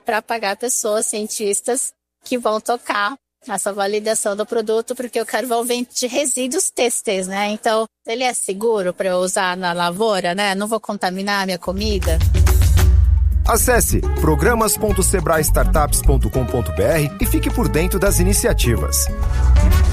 para pagar pessoas, cientistas, que vão tocar essa validação do produto, porque o carvão vem de resíduos têxteis, né? Então, ele é seguro para eu usar na lavoura, né? Não vou contaminar a minha comida. Acesse programas.sebraestartups.com.br e fique por dentro das iniciativas.